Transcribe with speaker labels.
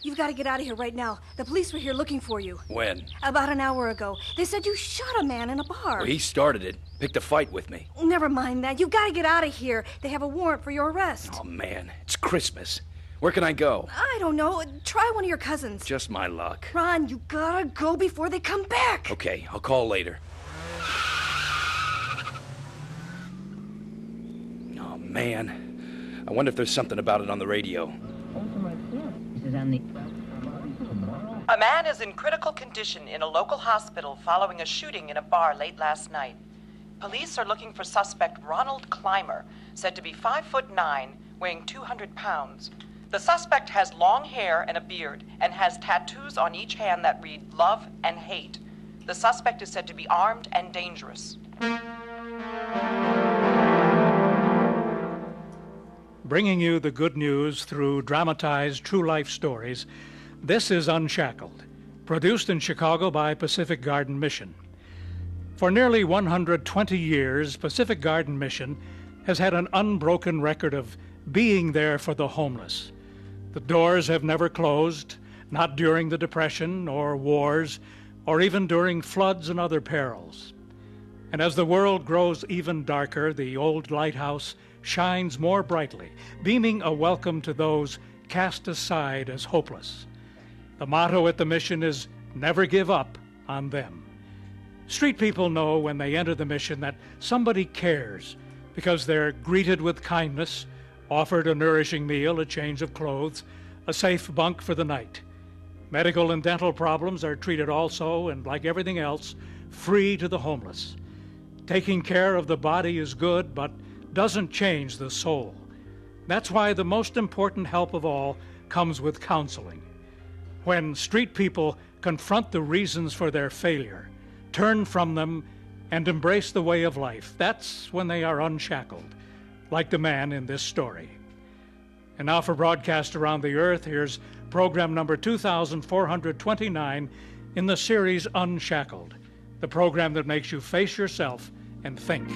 Speaker 1: You've got to get out of here right now. The police were here looking for you.
Speaker 2: When?
Speaker 1: About an hour ago. They said you shot a man in a bar.
Speaker 2: Well, he started it. Picked a fight with me.
Speaker 1: Never mind that. You've got to get out of here. They have a warrant for your arrest.
Speaker 2: Oh, man. It's Christmas. Where can I go?
Speaker 1: I don't know. Try one of your cousins.
Speaker 2: Just my luck.
Speaker 1: Ron, you gotta go before they come back.
Speaker 2: Okay, I'll call later. Oh, man. I wonder if there's something about it on the radio.
Speaker 3: A man is in critical condition in a local hospital following a shooting in a bar late last night. Police are looking for suspect Ronald Clymer, said to be 5'9", weighing 200 pounds. The suspect has long hair and a beard and has tattoos on each hand that read love and hate. The suspect is said to be armed and dangerous.
Speaker 4: Bringing you the good news through dramatized true life stories, this is Unshackled, produced in Chicago by Pacific Garden Mission. For nearly 120 years, Pacific Garden Mission has had an unbroken record of being there for the homeless. The doors have never closed, not during the Depression or wars, or even during floods and other perils. And as the world grows even darker, the old lighthouse shines more brightly, beaming a welcome to those cast aside as hopeless. The motto at the mission is, never give up on them. Street people know when they enter the mission that somebody cares because they're greeted with kindness, offered a nourishing meal, a change of clothes, a safe bunk for the night. Medical and dental problems are treated also, and like everything else, free to the homeless. Taking care of the body is good, but doesn't change the soul. That's why the most important help of all comes with counseling. When street people confront the reasons for their failure, turn from them, and embrace the way of life, that's when they are unshackled, like the man in this story. And now for broadcast around the earth, here's program number 2429 in the series Unshackled, the program that makes you face yourself and think.